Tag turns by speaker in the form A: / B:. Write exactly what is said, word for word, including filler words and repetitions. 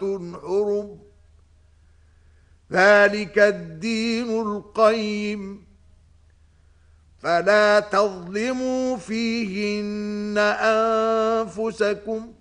A: حرم ذلك الدين القيم فلا تظلموا فيهن أنفسكم